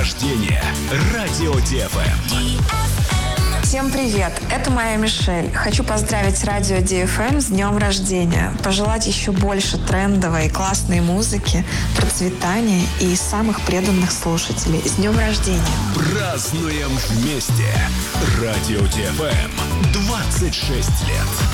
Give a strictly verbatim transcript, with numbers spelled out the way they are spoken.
рождения. Радио ди эф эм. Всем привет, это моя Мишель. Хочу поздравить Радио ди эф эм с днем рождения, пожелать еще больше трендовой и классной музыки, процветания и самых преданных слушателей. С днем рождения! Празднуем вместе! Радио ди эф эм. двадцать шесть лет.